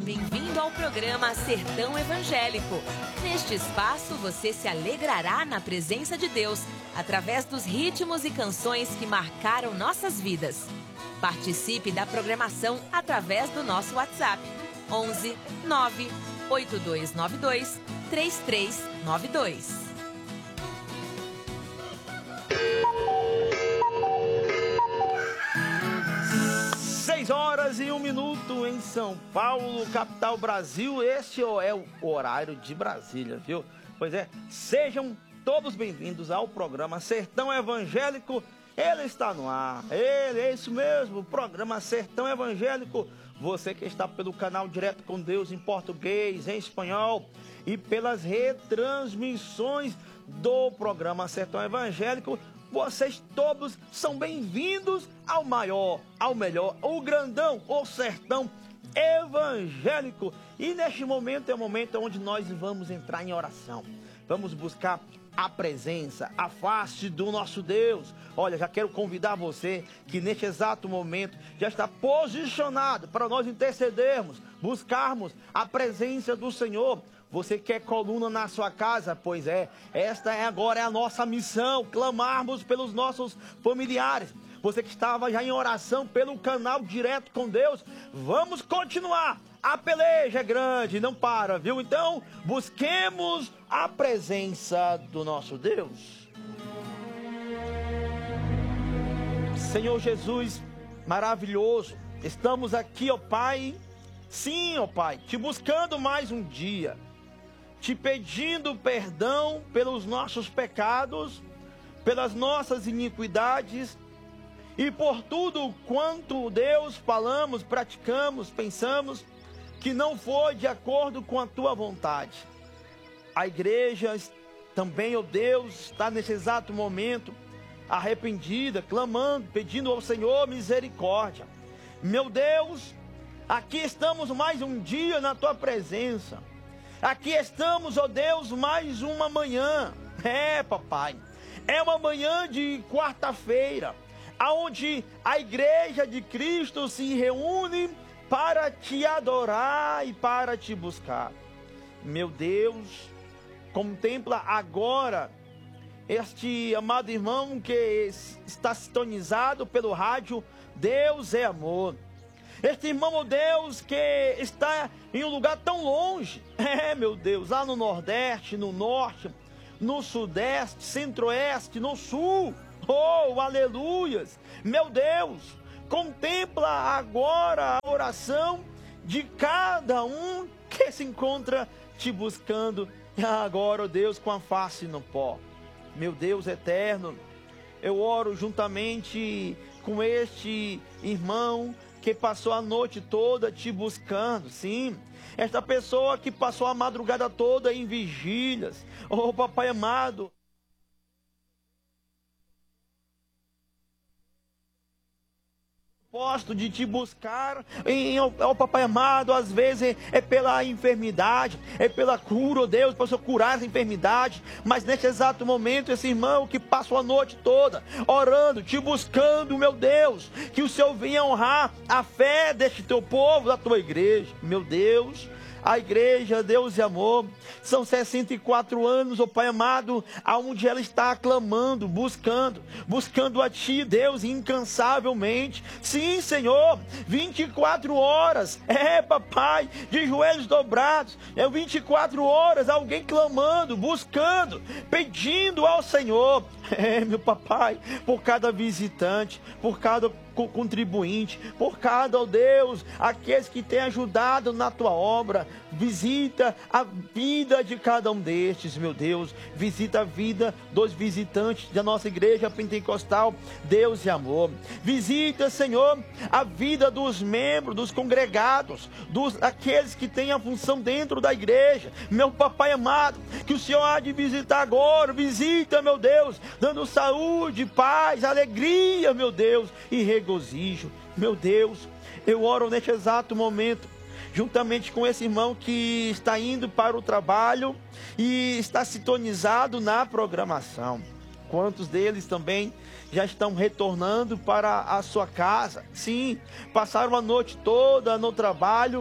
Bem-vindo ao programa Sertão Evangélico. Neste espaço você se alegrará na presença de Deus, através dos ritmos e canções que marcaram nossas vidas. Participe da programação através do nosso WhatsApp, 11 9 8292 3392. 6h01 em São Paulo, capital Brasil. Este é o horário de Brasília, viu? Pois é, sejam todos bem-vindos ao programa Sertão Evangélico. Ele está no ar, é isso mesmo, o programa Sertão Evangélico. Você que está pelo canal Direto com Deus em português, em espanhol e pelas retransmissões do programa Sertão Evangélico, vocês todos são bem-vindos ao maior, ao melhor, o grandão, o Sertão Evangélico. E neste momento é o momento onde nós vamos entrar em oração. Vamos buscar a presença, a face do nosso Deus. Olha, já quero convidar você que neste exato momento já está posicionado para nós intercedermos, buscarmos a presença do Senhor. Você quer coluna na sua casa? Pois é, esta agora é a nossa missão, clamarmos pelos nossos familiares. Você que estava já em oração pelo canal Direto com Deus, vamos continuar. A peleja é grande, não para, viu? Então, busquemos a presença do nosso Deus. Senhor Jesus, maravilhoso, estamos aqui, ó Pai, sim, ó Pai, te buscando mais um dia, te pedindo perdão pelos nossos pecados, pelas nossas iniquidades e por tudo quanto, Deus, falamos, praticamos, pensamos, que não foi de acordo com a tua vontade. A igreja também, ó Deus, está nesse exato momento arrependida, clamando, pedindo ao Senhor misericórdia. Meu Deus, aqui estamos mais um dia na tua presença. Aqui estamos, ó Deus, mais uma manhã. Papai, é uma manhã de quarta-feira, aonde a igreja de Cristo se reúne para te adorar e para te buscar. Meu Deus, contempla agora este amado irmão que está sintonizado pelo rádio Deus é Amor. Este irmão, oh Deus, que está em um lugar tão longe, meu Deus, lá no Nordeste, no Norte, no Sudeste, Centro-Oeste, no Sul, oh, aleluias, meu Deus, contempla agora a oração de cada um que se encontra te buscando agora, oh Deus, com a face no pó. Meu Deus eterno, eu oro juntamente com este irmão que passou a noite toda te buscando, sim. Esta pessoa que passou a madrugada toda em vigílias. Oh, papai amado, gosto de te buscar, papai amado, às vezes é pela enfermidade, é pela cura, oh Deus, para o Senhor curar essa enfermidade, mas neste exato momento, esse irmão que passou a noite toda orando, te buscando, meu Deus, que o Senhor venha honrar a fé deste teu povo, da tua igreja, meu Deus. A igreja, Deus e amor, são 64 anos, ó Pai amado, aonde ela está clamando, buscando a Ti, Deus, incansavelmente. Sim, Senhor, 24 horas, papai, de joelhos dobrados, 24 horas, alguém clamando, buscando, pedindo ao Senhor, meu papai, por cada visitante, por cada contribuinte, por cada, ó Deus, aqueles que têm ajudado na tua obra. Visita a vida de cada um destes, meu Deus. Visita a vida dos visitantes da nossa igreja pentecostal, Deus e amor. Visita, Senhor, a vida dos membros, dos congregados, aqueles que têm a função dentro da igreja. Meu papai amado, que o Senhor há de visitar agora. Visita, meu Deus, dando saúde, paz, alegria, meu Deus, e regozijo. Meu Deus, eu oro neste exato momento, juntamente com esse irmão que está indo para o trabalho e está sintonizado na programação. Quantos deles também já estão retornando para a sua casa? Sim, passaram a noite toda no trabalho,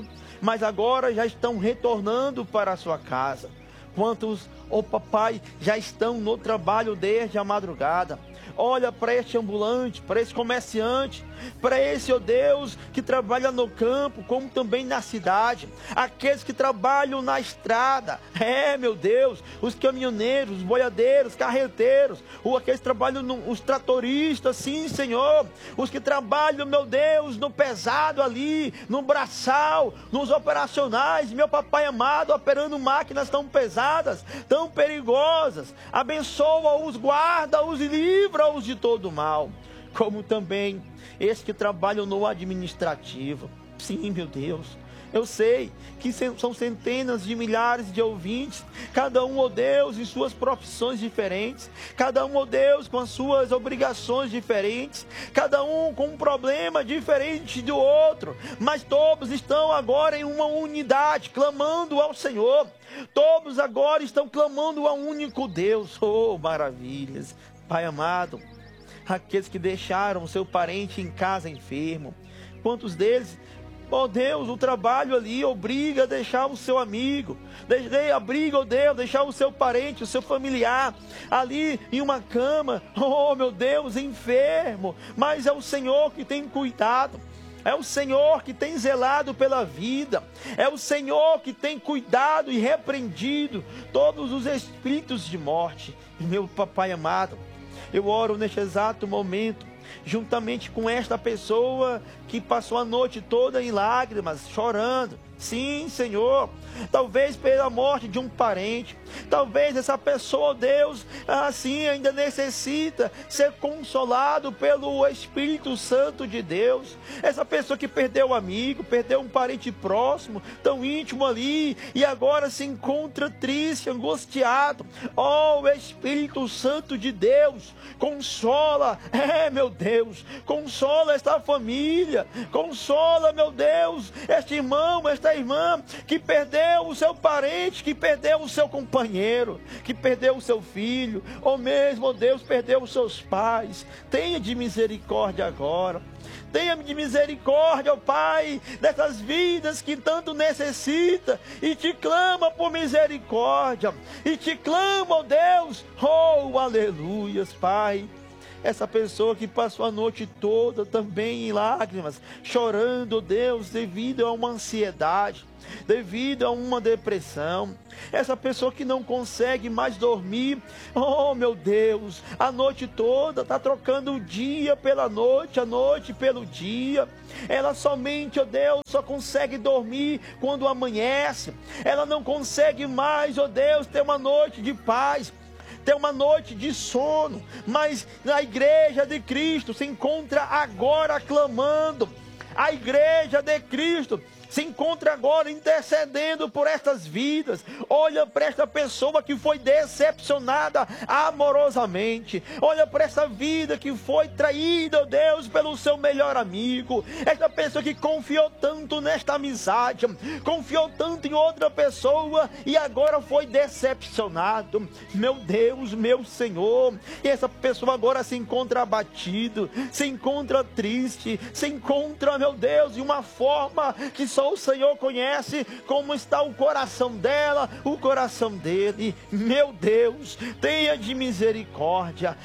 mas agora já estão retornando para a sua casa. Quantos, papai, já estão no trabalho desde a madrugada. Olha para este ambulante, para esse comerciante, para esse, Deus, que trabalha no campo, como também na cidade. Aqueles que trabalham na estrada, meu Deus, os caminhoneiros, os boiadeiros, carreteiros, ou aqueles que trabalham, os tratoristas, sim, Senhor. Os que trabalham, meu Deus, no pesado ali, no braçal, nos operacionais, meu papai amado, operando máquinas tão pesadas, tão perigosas. Abençoa-os, guarda-os e livra-os de todo mal, como também esses que trabalham no administrativo. Sim, meu Deus, eu sei que são centenas de milhares de ouvintes, cada um, Deus, em suas profissões diferentes, cada um, Deus, com as suas obrigações diferentes, cada um com um problema diferente do outro, mas todos estão agora em uma unidade, clamando ao Senhor. Todos agora estão clamando ao único Deus. Oh, maravilhas! Pai amado, aqueles que deixaram o seu parente em casa enfermo, quantos deles, Deus, o trabalho ali obriga a deixar o seu amigo, obriga, Deus, deixar o seu parente, o seu familiar ali em uma cama, meu Deus, enfermo, mas é o Senhor que tem cuidado. É o Senhor que tem zelado pela vida. É o Senhor que tem cuidado e repreendido todos os espíritos de morte. Meu papai amado, eu oro neste exato momento, juntamente com esta pessoa que passou a noite toda em lágrimas, chorando. Sim, Senhor, talvez pela morte de um parente, talvez essa pessoa, Deus, assim ainda necessita ser consolado pelo Espírito Santo de Deus. Essa pessoa que perdeu um amigo, perdeu um parente próximo, tão íntimo ali, e agora se encontra triste, angustiado. Oh, Espírito Santo de Deus, consola, meu Deus, consola esta família, consola, meu Deus, este irmão, esta irmã que perdeu o seu parente, que perdeu o seu companheiro, que perdeu o seu filho, ou mesmo, Deus, perdeu os seus pais. Tenha de misericórdia agora. Tenha de misericórdia, ó Pai, dessas vidas que tanto necessita e te clama por misericórdia, e te clama, ó Deus, oh, aleluias, Pai. Essa pessoa que passou a noite toda também em lágrimas, chorando, Deus, devido a uma ansiedade, devido a uma depressão. Essa pessoa que não consegue mais dormir, oh meu Deus, a noite toda, está trocando o dia pela noite, a noite pelo dia. Ela somente, oh Deus, só consegue dormir quando amanhece. Ela não consegue mais, oh Deus, ter uma noite de paz, ter uma noite de sono, mas a igreja de Cristo se encontra agora clamando. A igreja de Cristo se encontra agora intercedendo por estas vidas. Olha para esta pessoa que foi decepcionada amorosamente. Olha para essa vida que foi traída, oh Deus, pelo seu melhor amigo. Esta pessoa que confiou tanto nesta amizade, confiou tanto em outra pessoa e agora foi decepcionado. Meu Deus, meu Senhor. E essa pessoa agora se encontra abatido, se encontra triste, se encontra, meu Deus, de uma forma que só o Senhor conhece como está o coração dela, o coração dele. Meu Deus, tenha de misericórdia,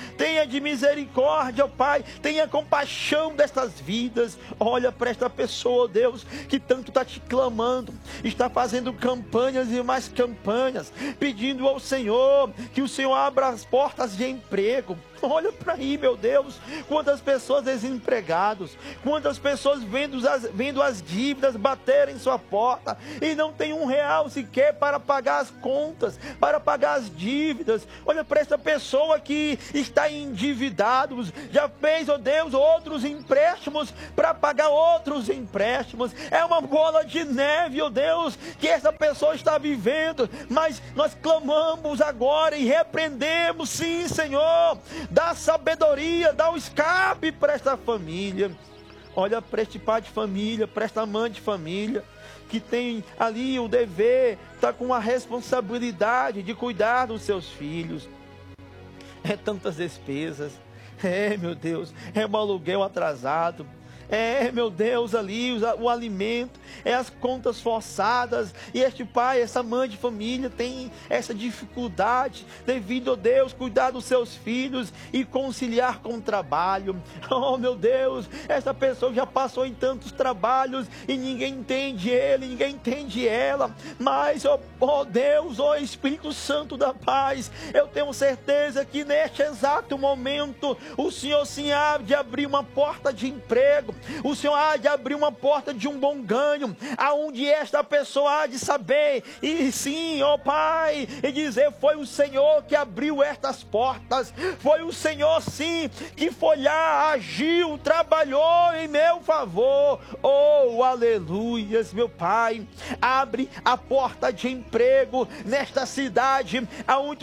ó Pai, tenha compaixão destas vidas. Olha para esta pessoa, Deus, que tanto está te clamando, está fazendo campanhas e mais campanhas, pedindo ao Senhor que o Senhor abra as portas de emprego. Olha para aí, meu Deus, quantas pessoas desempregadas, quantas pessoas vendo as dívidas baterem em sua porta e não tem R$1 sequer para pagar as contas, para pagar as dívidas. Olha para essa pessoa que está endividado, já fez, ó Deus, outros empréstimos para pagar outros empréstimos. É uma bola de neve, ó Deus, que essa pessoa está vivendo, mas nós clamamos agora e repreendemos, sim, Senhor, dá sabedoria, dá o escape para esta família. Olha para este pai de família, para esta mãe de família, que tem ali o dever, está com a responsabilidade de cuidar dos seus filhos. É tantas despesas, meu Deus, é um aluguel atrasado, meu Deus, ali o alimento, as contas forçadas, e este pai, essa mãe de família tem essa dificuldade devido a Deus, cuidar dos seus filhos e conciliar com o trabalho. Oh meu Deus, essa pessoa já passou em tantos trabalhos e ninguém entende ele, ninguém entende ela, mas oh Deus, oh Espírito Santo da paz, eu tenho certeza que neste exato momento o Senhor sim há de abrir uma porta de emprego, o Senhor há de abrir uma porta de um bom ganho, aonde esta pessoa há de saber, e sim, ó Pai, e dizer, foi o Senhor que abriu estas portas, foi o Senhor sim, que foi lá, agiu, trabalhou em meu favor. Oh, aleluias, meu Pai, abre a porta de emprego nesta cidade, aonde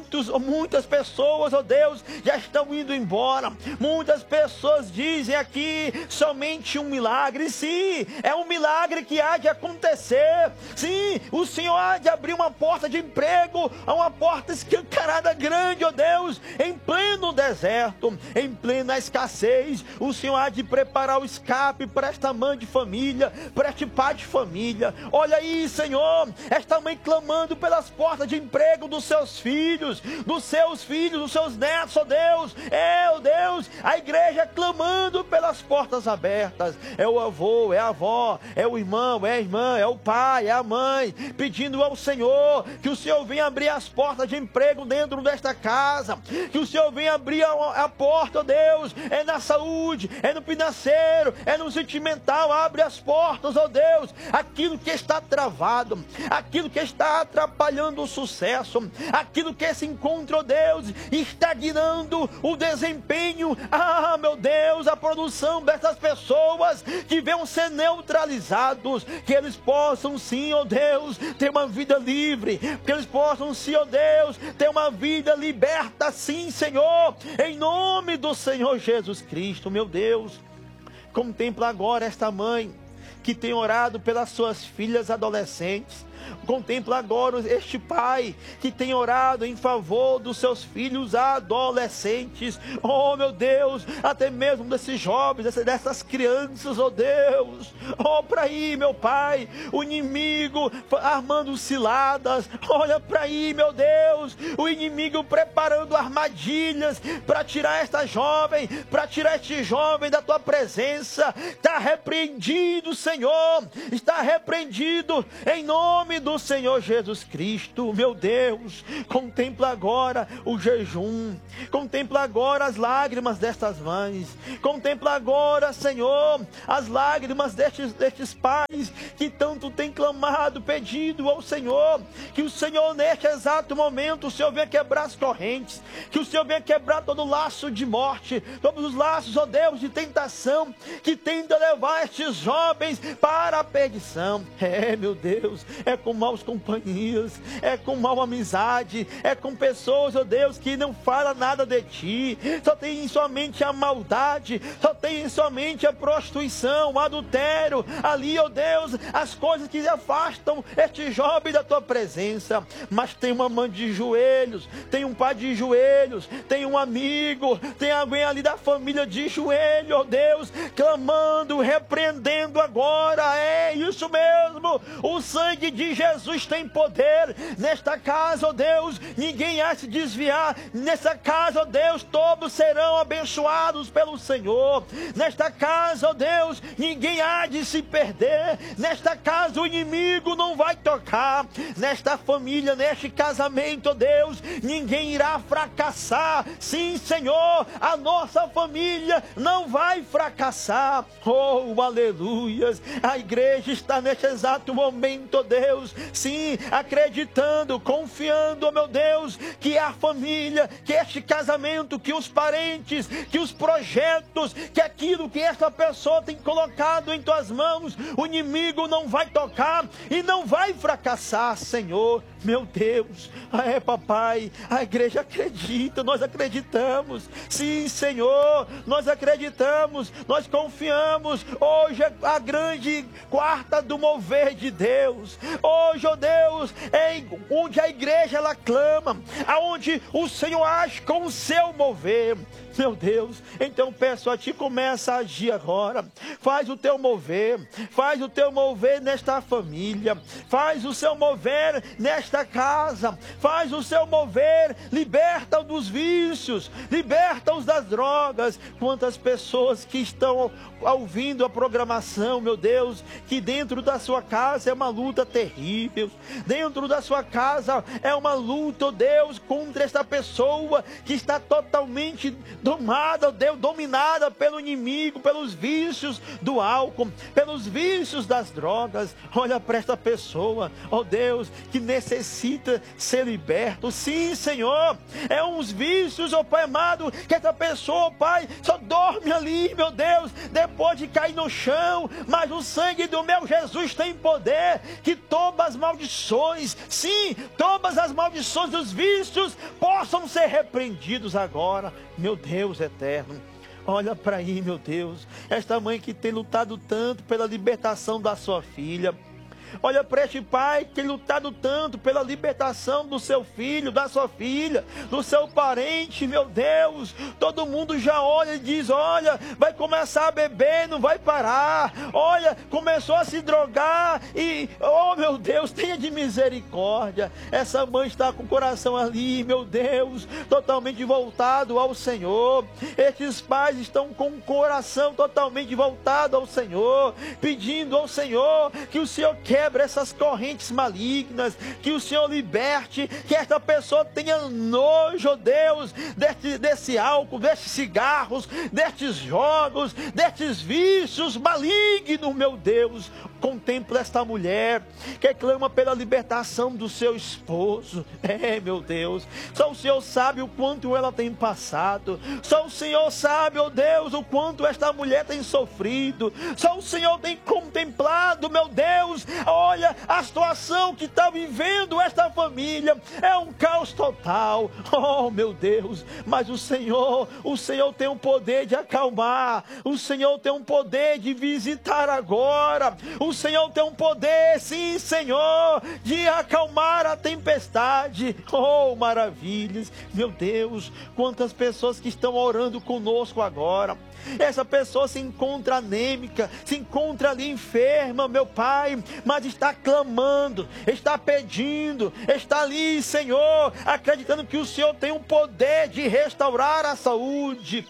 muitas pessoas, ó Deus, já estão indo embora. Muitas pessoas dizem aqui somente um milagre. Sim, é um milagre que há de acontecer. Sim, o Senhor há de abrir uma porta de emprego, uma porta escancarada grande, ó Deus, em pleno deserto, em plena escassez. O Senhor há de preparar o escape para esta mãe de família, para este pai de família. Olha aí, Senhor, esta mãe clamando pelas portas de emprego dos seus filhos, dos seus netos, ó Deus. Ó Deus, a igreja clamando pelas portas abertas. É o avô, é a avó, é o irmão, é a irmã, é o pai, é a mãe, pedindo ao Senhor que o Senhor venha abrir as portas de emprego dentro desta casa, que o Senhor venha abrir a porta, ó Deus, é na saúde, é no financeiro, é no sentimental. Abre as portas, ó Deus, aquilo que está travado, aquilo que está atrapalhando o sucesso, aquilo que se encontra, ó Deus, estagnando o desempenho, meu Deus, a produção dessas pessoas, que venham ser neutralizados, que eles possam sim, ó Deus, ter uma vida livre, que eles possam sim, ó Deus, ter uma vida liberta, sim, Senhor, em nome do Senhor Jesus Cristo. Meu Deus, contempla agora esta mãe que tem orado pelas suas filhas adolescentes. Contempla agora este pai que tem orado em favor dos seus filhos adolescentes. Oh meu Deus, até mesmo desses jovens, dessas crianças, oh Deus. Oh, para aí, meu Pai, o inimigo armando ciladas. Olha para aí, meu Deus, o inimigo preparando armadilhas para tirar esta jovem, para tirar este jovem da tua presença. Está repreendido, Senhor, está repreendido em nome do Senhor Jesus Cristo. Meu Deus, contempla agora o jejum, contempla agora as lágrimas destas mães, contempla agora, Senhor, as lágrimas destes pais que tanto têm clamado, pedido ao Senhor, que o Senhor neste exato momento, o Senhor venha quebrar as correntes, que o Senhor venha quebrar todo o laço de morte, todos os laços, ó Deus, de tentação, que tenta levar estes jovens para a perdição. Meu Deus, é com maus companhias, é com mal amizade, é com pessoas, ó Deus, que não falam nada de ti, só tem somente a maldade, só tem somente a prostituição, o adultério, ali, ó Deus, as coisas que afastam este jovem da tua presença. Mas tem uma mãe de joelhos, tem um pai de joelhos, tem um amigo, tem alguém ali da família de joelho, ó Deus, clamando, repreendendo agora. É isso mesmo, o sangue de Jesus tem poder nesta casa, ó Deus, ninguém há de se desviar. Nessa casa, ó Deus, todos serão abençoados pelo Senhor. Nesta casa, ó Deus, ninguém há de se perder. Nesta casa o inimigo não vai tocar. Nesta família, neste casamento, ó Deus, ninguém irá fracassar. Sim, Senhor, a nossa família não vai fracassar. Oh, aleluias. A igreja está neste exato momento, ó Deus, sim, acreditando, confiando, ó meu Deus, que a família, que este casamento, que os parentes, que os projetos, que aquilo que esta pessoa tem colocado em tuas mãos, o inimigo não vai tocar e não vai fracassar, Senhor. Meu Deus, papai, a igreja acredita, nós acreditamos, sim, Senhor, nós acreditamos, nós confiamos. Hoje é a grande quarta do mover de Deus, Hoje, ó Deus, onde a igreja ela clama, aonde o Senhor age com o seu mover. Meu Deus, então peço a Ti, começa a agir agora. Faz o Teu mover, faz o Teu mover nesta família, faz o Seu mover nesta casa, faz o Seu mover, liberta-os dos vícios, liberta-os das drogas. Quantas pessoas que estão ouvindo a programação, meu Deus, que dentro da sua casa é uma luta terrível, dentro da sua casa é uma luta, ó Deus, contra esta pessoa que está totalmente domada, ó Deus, dominada pelo inimigo, pelos vícios do álcool, pelos vícios das drogas. Olha para esta pessoa, ó Deus, que necessita ser liberto. Sim, Senhor, é uns vícios, ó Pai amado, que essa pessoa, ó Pai, só dorme ali, meu Deus, depois de cair no chão, mas o sangue do meu Jesus tem poder, que todas as maldições, sim, todas as maldições dos vícios possam ser repreendidos agora, meu Deus eterno. Olha para aí, meu Deus, esta mãe que tem lutado tanto pela libertação da sua filha. Olha para este pai que tem lutado tanto pela libertação do seu filho, da sua filha, do seu parente, meu Deus. Todo mundo já olha e diz, olha, vai começar a beber, não vai parar. Olha, começou a se drogar e, oh meu Deus, tenha de misericórdia. Essa mãe está com o coração ali, meu Deus, totalmente voltado ao Senhor. Estes pais estão com o coração totalmente voltado ao Senhor, pedindo ao Senhor que o Senhor quebre essas correntes malignas, que o Senhor liberte, que esta pessoa tenha nojo, Deus, desse álcool, destes cigarros, destes jogos, destes vícios malignos, meu Deus. Contempla esta mulher que clama pela libertação do seu esposo. Meu Deus, só o Senhor sabe o quanto ela tem passado, só o Senhor sabe, oh Deus, o quanto esta mulher tem sofrido, só o Senhor tem contemplado, meu Deus. Olha a situação que está vivendo esta família, é um caos total, oh meu Deus, mas o Senhor tem o poder de acalmar, o Senhor tem o poder de visitar agora, o Senhor tem um poder, sim, Senhor, de acalmar a tempestade. Oh, maravilhas, meu Deus, quantas pessoas que estão orando conosco agora. Essa pessoa se encontra anêmica, se encontra ali enferma, meu Pai, mas está clamando, está pedindo, está ali, Senhor, acreditando que o Senhor tem o poder de restaurar a saúde.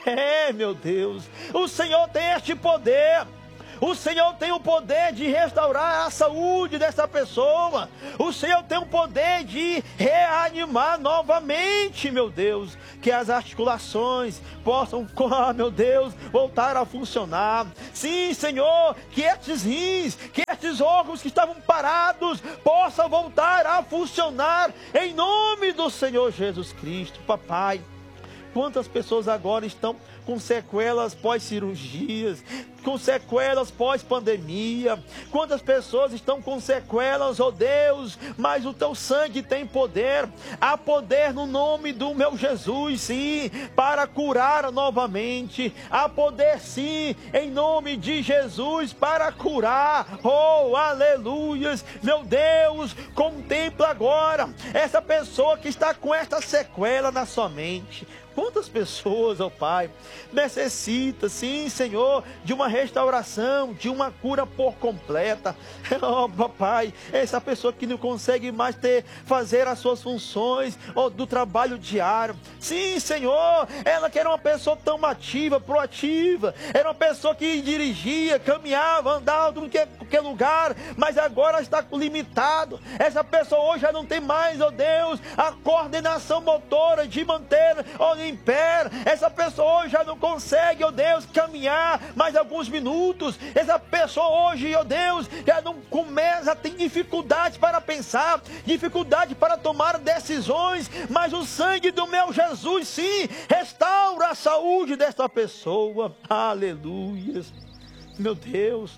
Meu Deus, o Senhor tem este poder. O Senhor tem o poder de restaurar a saúde dessa pessoa. O Senhor tem o poder de reanimar novamente, meu Deus. Que as articulações possam, meu Deus, voltar a funcionar. Sim, Senhor, que estes rins, que estes órgãos que estavam parados possam voltar a funcionar. Em nome do Senhor Jesus Cristo, papai. Quantas pessoas agora estão com sequelas pós-cirurgias, com sequelas pós-pandemia. Quantas pessoas estão com sequelas, oh Deus, mas o teu sangue tem poder. Há poder no nome do meu Jesus, sim, para curar novamente. Há poder, sim, em nome de Jesus, para curar. Oh, aleluias. Meu Deus, contempla agora essa pessoa que está com esta sequela na sua mente. Quantas pessoas, ó Pai, necessita, sim, Senhor, de uma restauração, de uma cura por completa. Ó Papai, essa pessoa que não consegue mais fazer as suas funções do trabalho diário. Sim, Senhor, ela que era uma pessoa tão ativa, proativa, era uma pessoa que dirigia, caminhava, andava em qualquer lugar, mas agora está limitado. Essa pessoa hoje já não tem mais, ó Deus, a coordenação motora de manter, em pé. Essa pessoa hoje já não consegue, ó Deus, caminhar mais alguns minutos. Essa pessoa hoje, ó Deus, já não começa, tem dificuldade para pensar, dificuldade para tomar decisões, mas o sangue do meu Jesus, sim, restaura a saúde desta pessoa. Aleluia. Meu Deus,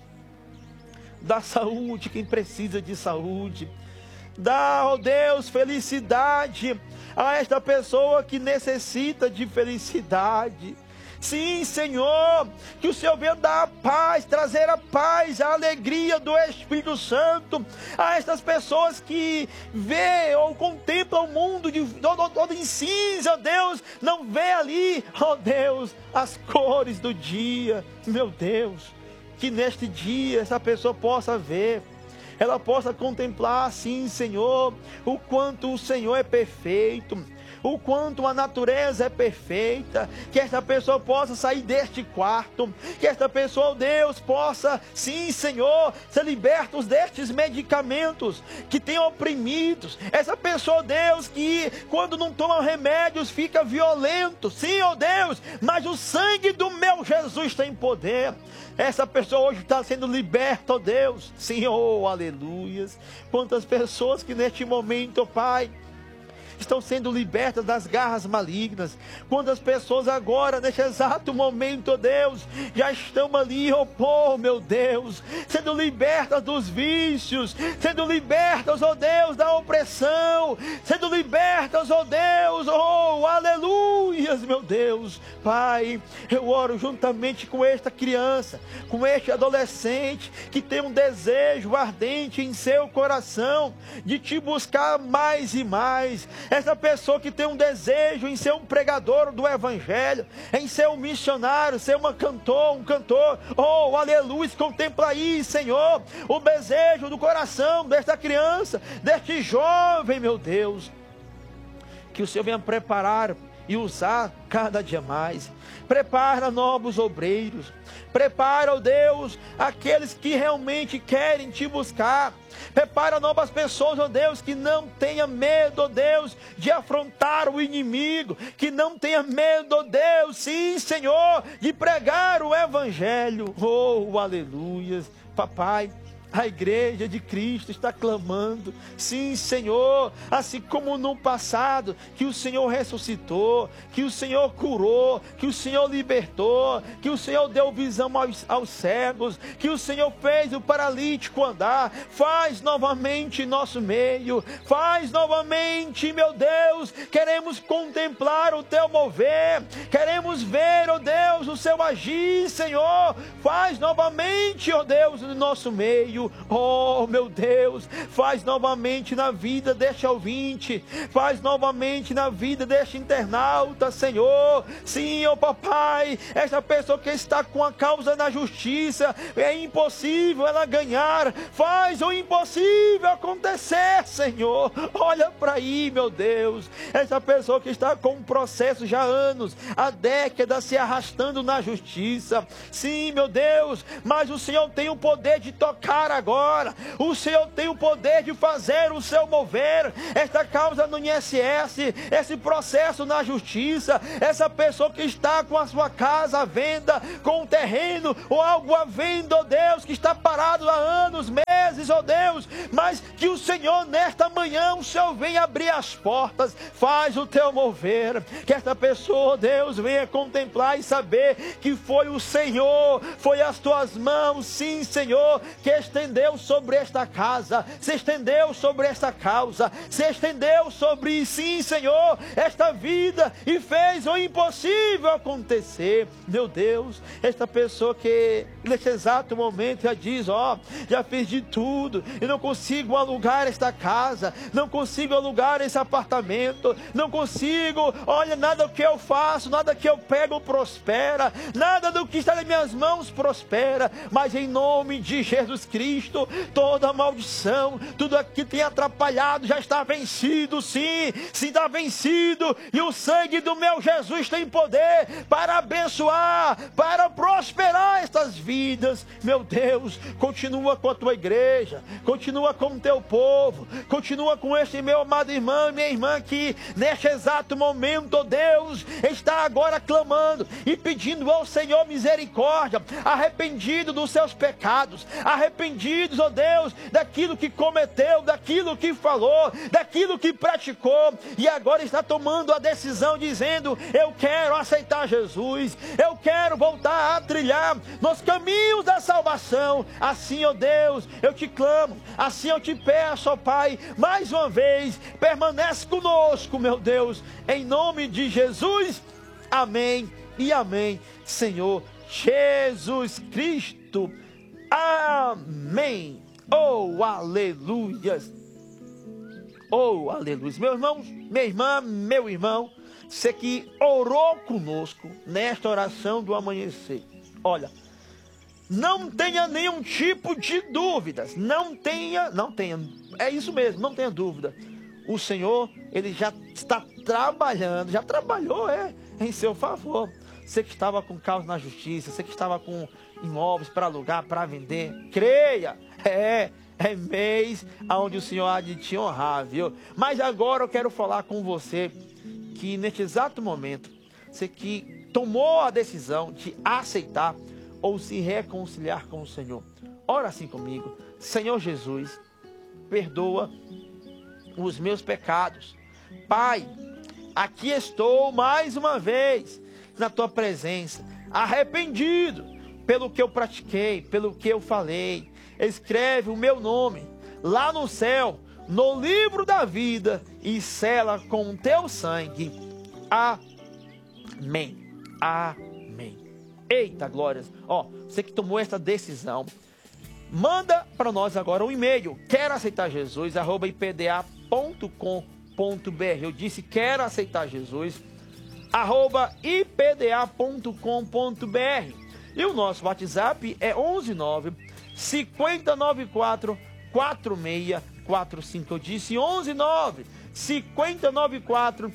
dá saúde quem precisa de saúde. Dá, ó Deus, felicidade a esta pessoa que necessita de felicidade. Sim, Senhor, que o Senhor venha dar a paz, trazer a paz, a alegria do Espírito Santo a estas pessoas que vê ou contemplam o mundo todo em cinza, Deus, não vê ali, ó Deus, as cores do dia, meu Deus, que neste dia essa pessoa possa ver, ela possa contemplar, sim, Senhor, o quanto o Senhor é perfeito, o quanto a natureza é perfeita, que esta pessoa possa sair deste quarto, que esta pessoa, Deus, possa, sim, Senhor, ser libertos destes medicamentos que tem oprimidos, essa pessoa, Deus, que quando não toma remédios fica violento, sim, ó Deus, mas o sangue do meu Jesus tem poder. Essa pessoa hoje está sendo liberta, ó Deus, Senhor, aleluias. Quantas pessoas que neste momento, ó Pai, estão sendo libertas das garras malignas. Quantas pessoas agora, neste exato momento, ó Deus, já estão ali, oh meu Deus, sendo libertas dos vícios, sendo libertas, ó Deus, da opressão, sendo libertas, ó Deus, oh aleluias, meu Deus. Pai, eu oro juntamente com esta criança, com este adolescente que tem um desejo ardente em seu coração de te buscar mais e mais. Essa pessoa que tem um desejo em ser um pregador do Evangelho, em ser um missionário, ser um cantor, oh, aleluia, contempla aí, Senhor, o desejo do coração desta criança, deste jovem, meu Deus, que o Senhor venha preparar e usar cada dia mais. Prepara novos obreiros, prepara, ó Deus, aqueles que realmente querem te buscar. Prepara novas pessoas, ó Deus, que não tenha medo, ó Deus, de afrontar o inimigo, que não tenha medo, ó Deus, sim, Senhor, de pregar o Evangelho. Oh, aleluias, papai. A igreja de Cristo está clamando, sim, Senhor, assim como no passado, que o Senhor ressuscitou, que o Senhor curou, que o Senhor libertou, que o Senhor deu visão aos cegos, que o Senhor fez o paralítico andar. Faz novamente em nosso meio, faz novamente, meu Deus, queremos contemplar o teu mover, queremos ver, ó Deus, o seu agir, Senhor. Faz novamente, ó Deus, no nosso meio. Oh, meu Deus, faz novamente na vida deste ouvinte, faz novamente na vida deste internauta, Senhor. Sim, ó papai, esta pessoa que está com a causa na justiça, é impossível ela ganhar. Faz o impossível acontecer, Senhor. Olha para aí, meu Deus, essa pessoa que está com um processo já há anos, há décadas se arrastando na justiça. Sim, meu Deus, mas o Senhor tem o poder de tocar agora, o Senhor tem o poder de fazer o seu mover. Esta causa no INSS, esse processo na justiça, essa pessoa que está com a sua casa à venda, com um terreno ou algo à venda, ó Deus, que está parado há anos, meses, ó Deus, mas que o Senhor nesta manhã, o Senhor venha abrir as portas, faz o teu mover, que esta pessoa, ó Deus, venha contemplar e saber que foi o Senhor, foi as tuas mãos, sim, Senhor, que estendeu sobre esta casa, se estendeu sobre esta causa, se estendeu sobre, sim, Senhor, esta vida e fez o impossível acontecer. Meu Deus, esta pessoa que neste exato momento já diz, ó, já fiz de tudo e não consigo alugar esta casa, não consigo alugar esse apartamento, não consigo, olha, nada que eu faço, nada que eu pego prospera, nada do que está nas minhas mãos prospera, mas em nome de Jesus Cristo, toda maldição, tudo aquilo que tem atrapalhado já está vencido, sim, está vencido, e o sangue do meu Jesus tem poder para abençoar, para prosperar estas vidas. Meu Deus, continua com a tua igreja, continua com o teu povo, continua com este meu amado irmão e minha irmã que neste exato momento, ó Deus, está agora clamando e pedindo ao Senhor misericórdia, arrependido dos seus pecados, arrependidos, ó Deus, daquilo que cometeu, daquilo que falou, daquilo que praticou, e agora está tomando a decisão dizendo, eu quero aceitar Jesus, eu quero voltar a trilhar nos caminhos da salvação. Assim, ó Deus, eu te clamo, assim eu te peço, ó Pai, mais uma vez, permanece conosco, meu Deus, em nome de Jesus, amém e amém, Senhor Jesus Cristo. Amém. Oh, aleluias. Oh, aleluia. Meus irmãos, minha irmã, meu irmão, você que orou conosco nesta oração do amanhecer. Olha, não tenha nenhum tipo de dúvidas. Não tenha. É isso mesmo, não tenha dúvida. O Senhor, Ele já está trabalhando, já trabalhou, em seu favor. Você que estava com causa na justiça, você que estava com imóveis para alugar, para vender, creia, é mês onde o Senhor há de te honrar, viu? Mas agora eu quero falar com você que neste exato momento, você que tomou a decisão de aceitar ou se reconciliar com o Senhor. Ora assim comigo: Senhor Jesus, perdoa os meus pecados. Pai, aqui estou mais uma vez na tua presença, arrependido pelo que eu pratiquei, pelo que eu falei. Escreve o meu nome lá no céu, no livro da vida, e sela com o teu sangue. Amém. Amém. Eita glórias. Você que tomou essa decisão, manda para nós agora um e-mail: quero aceitar Jesus @ipda.com.br. Eu disse quero aceitar Jesus @ipda.com.br. E o nosso WhatsApp é 119 5094 4645. Eu disse 119 5094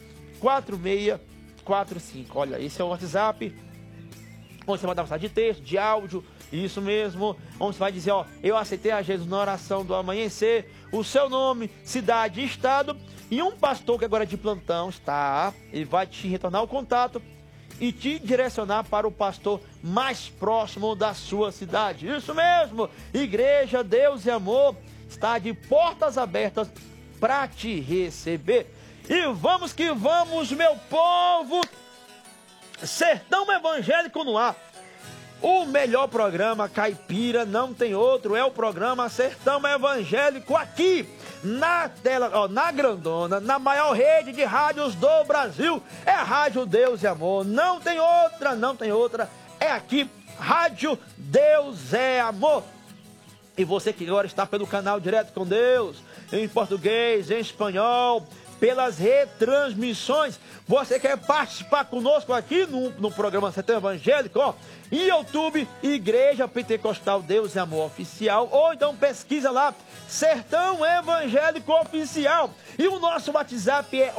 4645. Olha, esse é o WhatsApp onde você vai dar mensagem de texto, de áudio, isso mesmo, onde você vai dizer: eu aceitei a Jesus na oração do amanhecer, o seu nome, cidade e estado, e um pastor que agora é de plantão está, ele vai te retornar o contato e te direcionar para o pastor mais próximo da sua cidade. Isso mesmo, Igreja Deus e Amor está de portas abertas para te receber. E vamos que vamos, meu povo. Sertão Evangélico no ar. O melhor programa caipira, não tem outro, é o programa Sertão Evangélico, aqui na tela, na grandona, na maior rede de rádios do Brasil. É a Rádio Deus e Amor, não tem outra, é aqui, Rádio Deus é Amor. E você que agora está pelo canal Direto com Deus, em português, em espanhol, pelas retransmissões, você quer participar conosco aqui no programa Sertão Evangélico, em YouTube, Igreja Pentecostal Deus e Amor Oficial, ou então pesquisa lá, Sertão Evangélico Oficial. E o nosso WhatsApp é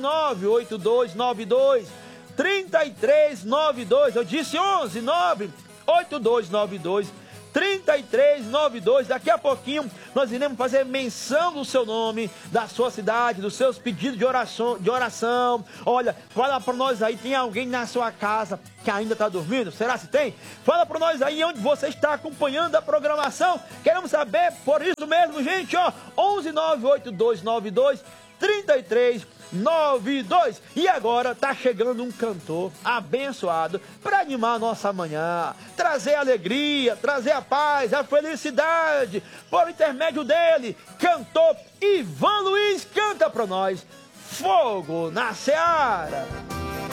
11982923392. Eu disse 11982923392. Daqui a pouquinho nós iremos fazer menção do seu nome, da sua cidade, dos seus pedidos de oração. Olha, fala para nós aí, tem alguém na sua casa que ainda está dormindo? Será se tem? Fala para nós aí onde você está acompanhando a programação. Queremos saber, por isso mesmo, gente, 11982923392. E agora tá chegando um cantor abençoado para animar a nossa manhã, trazer alegria, trazer a paz, a felicidade. Por intermédio dele, cantor Ivan Luiz, canta para nós: Fogo na Seara.